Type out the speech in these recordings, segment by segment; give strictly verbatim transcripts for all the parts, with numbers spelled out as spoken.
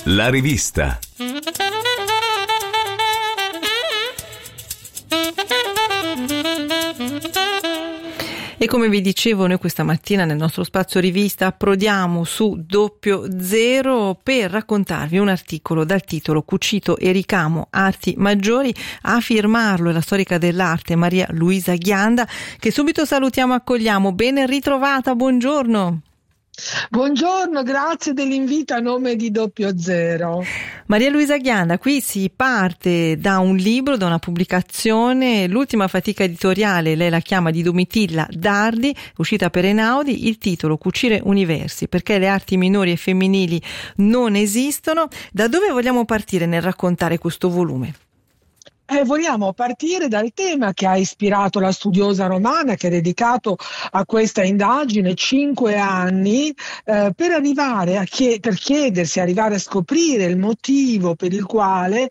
La rivista. E come vi dicevo, noi questa mattina nel nostro spazio rivista approdiamo su Doppio Zero per raccontarvi un articolo dal titolo Cucito e ricamo, arti maggiori. A firmarlo è la storica dell'arte Maria Luisa Ghianda, che subito salutiamo e accogliamo. Ben ritrovata, buongiorno. Buongiorno, grazie dell'invito a nome di Doppio Zero. Maria Luisa Ghianda, qui si parte da un libro, da una pubblicazione, L'ultima fatica editoriale, lei la chiama, di Domitilla Dardi, uscita per Einaudi, il titolo Cucire universi, perché le arti minori e femminili non esistono. Da dove vogliamo partire nel raccontare questo volume? Eh, vogliamo partire dal tema che ha ispirato la studiosa romana, che ha dedicato a questa indagine cinque anni, eh, per arrivare a chied- per chiedersi, arrivare a scoprire il motivo per il quale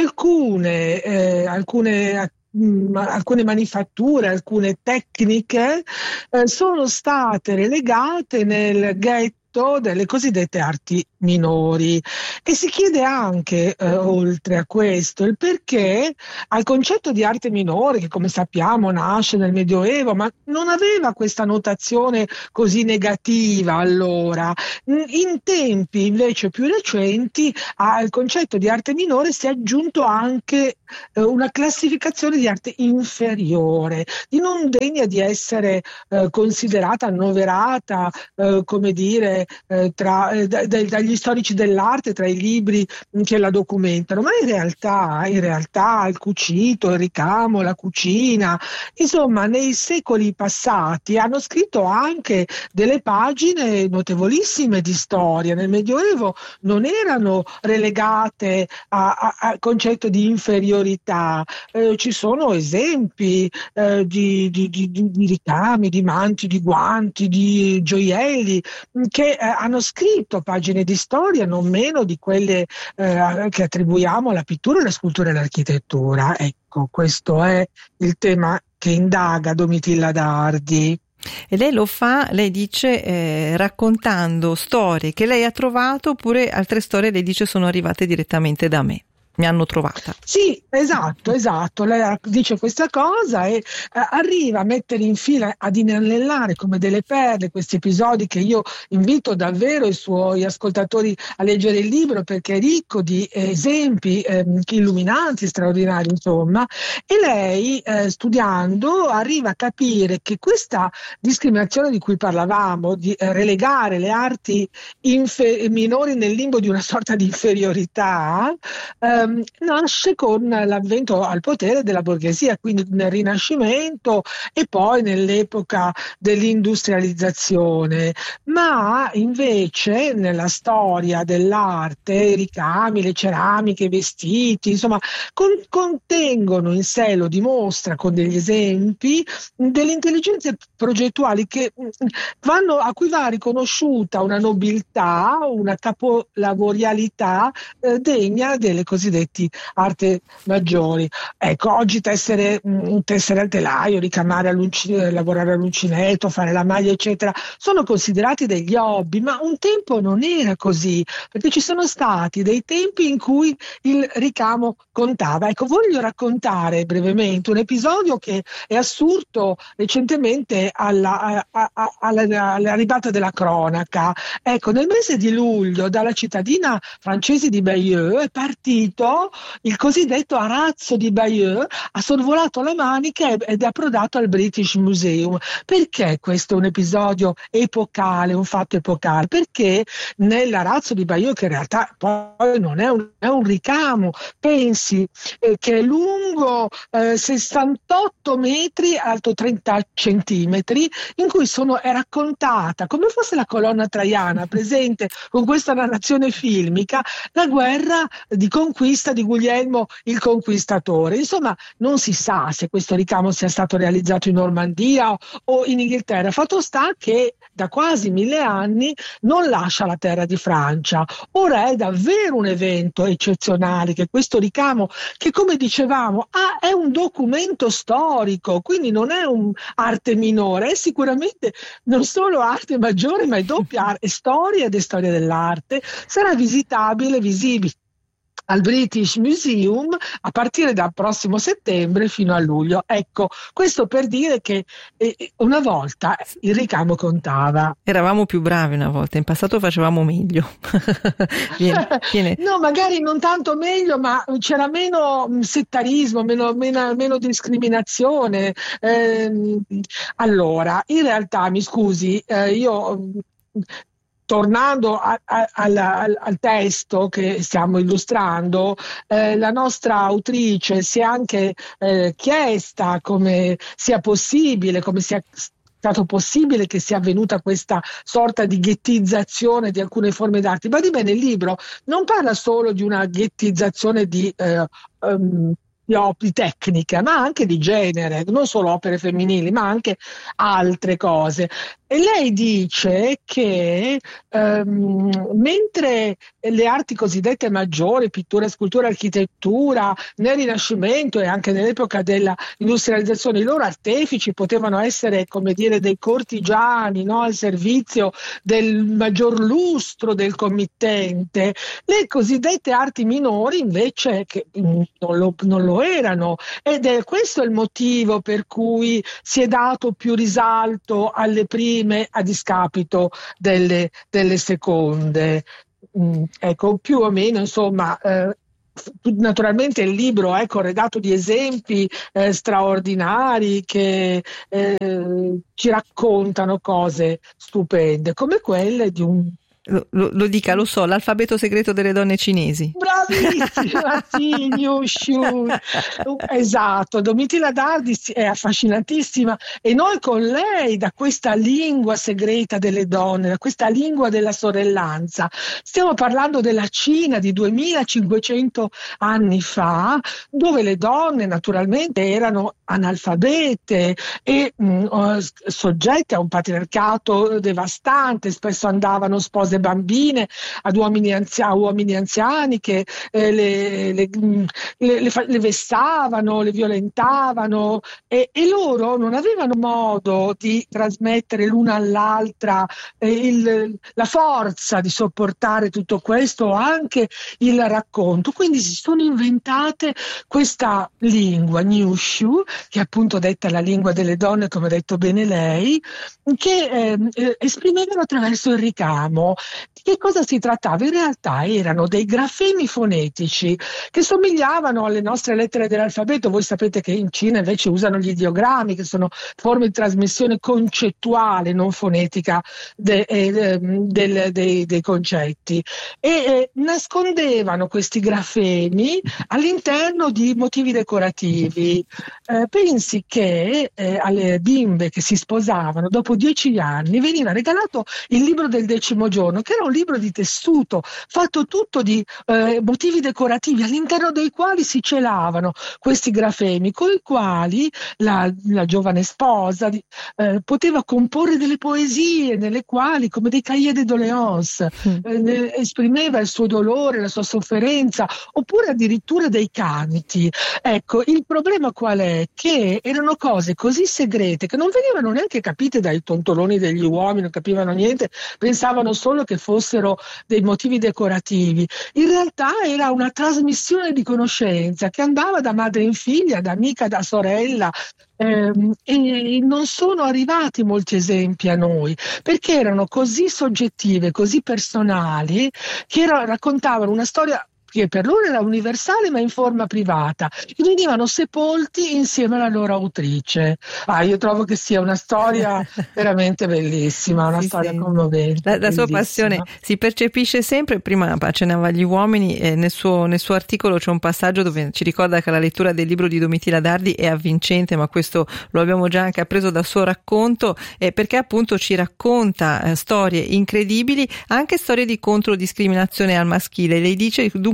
alcune, eh, alcune mh, alcune manifatture, alcune tecniche eh, sono state relegate nel ghetto delle cosiddette arti minori, e si chiede anche, eh, oltre a questo, il perché al concetto di arte minore, che come sappiamo nasce nel Medioevo, ma non aveva questa notazione così negativa allora. In tempi invece più recenti al concetto di arte minore si è aggiunto anche eh, una classificazione di arte inferiore, di non degna di essere eh, considerata, annoverata, eh, come dire, eh, tra, eh, da, da, dagli storici dell'arte, tra i libri che la documentano, ma in realtà, in realtà il cucito, il ricamo, la cucina, insomma, nei secoli passati hanno scritto anche delle pagine notevolissime di storia. Nel Medioevo non erano relegate al concetto di inferiorità. Eh, ci sono esempi eh, di, di, di, di ricami, di manti, di guanti, di gioielli che eh, hanno scritto pagine di storia non meno di quelle eh, che attribuiamo alla pittura, alla scultura e all'architettura. Ecco, questo è il tema che indaga Domitilla Dardi. E lei lo fa, lei dice, eh, raccontando storie che lei ha trovato, oppure altre storie, lei dice, sono arrivate direttamente da me. Mi hanno trovata. Sì, esatto, esatto. Lei dice questa cosa e eh, arriva a mettere in fila, ad inanellare come delle perle questi episodi che io invito davvero i suoi ascoltatori a leggere il libro, perché è ricco di eh, esempi eh, illuminanti, straordinari, insomma. E lei, eh, studiando, arriva a capire che questa discriminazione di cui parlavamo, di eh, relegare le arti infe- minori nel limbo di una sorta di inferiorità, eh, nasce con l'avvento al potere della borghesia, quindi nel Rinascimento e poi nell'epoca dell'industrializzazione. Ma invece nella storia dell'arte i ricami, le ceramiche, i vestiti, insomma, con, contengono in sé, lo dimostra con degli esempi, delle intelligenze progettuali che vanno, a cui va riconosciuta una nobiltà, una capolavorialità eh, degna delle cosiddette arte maggiori. Ecco, oggi tessere, mh, tessere al telaio, ricamare all'uncinetto, lavorare all'uncinetto, fare la maglia, eccetera, sono considerati degli hobby, ma un tempo non era così, perché ci sono stati dei tempi in cui il ricamo contava. Ecco, voglio raccontare brevemente un episodio che è assurto recentemente alla, a, a, alla, alla ribalta della cronaca. Ecco, nel mese di luglio dalla cittadina francese di Bayeux è partito il cosiddetto arazzo di Bayeux, ha sorvolato la Manica ed è approdato al British Museum. Perché questo è un episodio epocale, un fatto epocale? Perché nell'arazzo di Bayeux, che in realtà poi non è un, è un ricamo, pensi eh, che è lungo eh, sessantotto metri, alto trenta centimetri, in cui sono, è raccontata come fosse la colonna traiana, presente con questa narrazione filmica, la guerra di conquista di Guglielmo il Conquistatore. Insomma, non si sa se questo ricamo sia stato realizzato in Normandia o, o in Inghilterra. Fatto sta che da quasi mille anni non lascia la terra di Francia. Ora è davvero un evento eccezionale che questo ricamo, che come dicevamo ah, è un documento storico, quindi non è un'arte minore, è sicuramente non solo arte maggiore, ma è doppia arte, è storia ed è storia dell'arte. Sarà visitabile, visibile al British Museum a partire dal prossimo settembre fino a luglio. Ecco, questo per dire che eh, una volta il ricamo contava. Eravamo più bravi una volta, in passato facevamo meglio. viene, viene. No, magari non tanto meglio, ma c'era meno settarismo, meno, meno, meno discriminazione. Eh, allora, in realtà, mi scusi, eh, io... Tornando a, a, al, al testo che stiamo illustrando, eh, la nostra autrice si è anche eh, chiesta come sia possibile, come sia stato possibile che sia avvenuta questa sorta di ghettizzazione di alcune forme d'arte. Ma di bene, il libro non parla solo di una ghettizzazione di eh, um, Di, op- di tecnica, ma anche di genere, non solo opere femminili, ma anche altre cose. E lei dice che ehm, mentre le arti cosiddette maggiori, pittura, scultura, architettura, nel Rinascimento e anche nell'epoca della industrializzazione, i loro artefici potevano essere, come dire, dei cortigiani, no? Al servizio del maggior lustro del committente, le cosiddette arti minori invece che non lo, non lo erano, ed è questo il motivo per cui si è dato più risalto alle prime a discapito delle, delle seconde. Mm, ecco, più o meno, insomma, eh, naturalmente il libro è corredato di esempi eh, straordinari che eh, ci raccontano cose stupende, come quelle di un Lo, lo, lo dica, lo so, l'alfabeto segreto delle donne cinesi. Bravissima, sì, Newshoe. Esatto, Domitilla Dardi è affascinantissima e noi con lei, da questa lingua segreta delle donne, da questa lingua della sorellanza, stiamo parlando della Cina di duemilacinquecento anni fa, dove le donne naturalmente erano analfabete e mh, soggette a un patriarcato devastante, spesso andavano spose bambine ad uomini, anzia- uomini anziani che eh, le, le, le, le, le vestavano, le violentavano e, e loro non avevano modo di trasmettere l'una all'altra eh, il, la forza di sopportare tutto questo, anche il racconto. Quindi si sono inventate questa lingua, Newshoe, che è appunto detta la lingua delle donne, come ha detto bene lei, che eh, esprimevano attraverso il ricamo. Di che cosa si trattava? In realtà erano dei grafemi fonetici che somigliavano alle nostre lettere dell'alfabeto. Voi sapete che in Cina invece usano gli ideogrammi, che sono forme di trasmissione concettuale, non fonetica de, eh, del, dei, dei concetti, e eh, nascondevano questi grafemi all'interno di motivi decorativi. Eh, pensi che eh, alle bimbe che si sposavano dopo dieci anni veniva regalato il libro del decimo giorno, che era un libro di tessuto fatto tutto di eh, motivi decorativi, all'interno dei quali si celavano questi grafemi, con i quali la, la giovane sposa eh, poteva comporre delle poesie nelle quali, come dei cahiers de doléances, mm. eh, esprimeva il suo dolore, la sua sofferenza, oppure addirittura dei canti. Ecco, il problema qual è? Che erano cose così segrete che non venivano neanche capite dai tontoloni degli uomini, non capivano niente, pensavano solo che fossero dei motivi decorativi. In realtà era una trasmissione di conoscenza che andava da madre in figlia, da amica, da sorella, ehm, e non sono arrivati molti esempi a noi, perché erano così soggettive, così personali, che era, raccontavano una storia che per loro era universale ma in forma privata, e venivano sepolti insieme alla loro autrice. Ah, io trovo che sia una storia veramente bellissima, una sì, storia sì. commovente. La, la sua passione si percepisce sempre. Prima accennava agli uomini, eh, nel, suo, nel suo articolo c'è un passaggio dove ci ricorda che la lettura del libro di Domitilla Dardi è avvincente, ma questo lo abbiamo già anche appreso dal suo racconto, eh, perché appunto ci racconta eh, storie incredibili, anche storie di controdiscriminazione al maschile. Lei dice dunque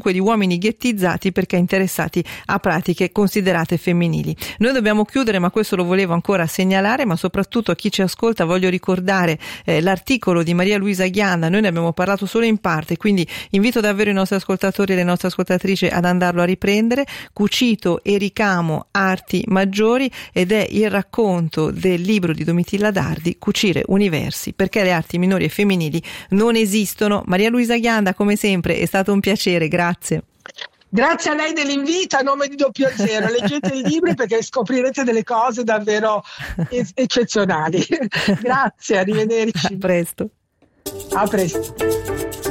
dunque di uomini ghettizzati perché interessati a pratiche considerate femminili. Noi dobbiamo chiudere, ma questo lo volevo ancora segnalare, ma soprattutto a chi ci ascolta voglio ricordare eh, l'articolo di Maria Luisa Ghianda. Noi ne abbiamo parlato solo in parte, quindi invito davvero i nostri ascoltatori e le nostre ascoltatrici ad andarlo a riprendere. Cucito e ricamo, arti maggiori, ed è il racconto del libro di Domitilla Dardi, Cucire universi, perché le arti minori e femminili non esistono. Maria Luisa Ghianda, come sempre è stato un piacere, grazie. Grazie a lei dell'invito, a nome di Doppio Zero. Leggete i libri perché scoprirete delle cose davvero eccezionali. Grazie, arrivederci. A presto. A presto.